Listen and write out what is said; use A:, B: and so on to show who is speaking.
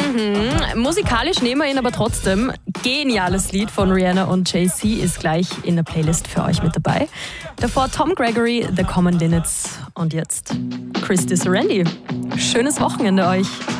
A: Musikalisch nehmen wir ihn aber trotzdem. Geniales Lied von Rihanna und Jay-Z ist gleich in der Playlist für euch mit dabei. Davor Tom Gregory, The Common Linnets und jetzt Christy Serendi. Schönes Wochenende euch.